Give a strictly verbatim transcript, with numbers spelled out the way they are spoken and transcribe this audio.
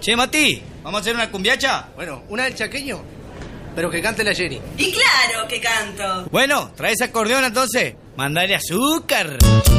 Che, Mati, ¿vamos a hacer una cumbiacha? Bueno, una del chaqueño, pero que cante la Jenny. Y claro que canto. Bueno, trae ese acordeón entonces. Mandale azúcar.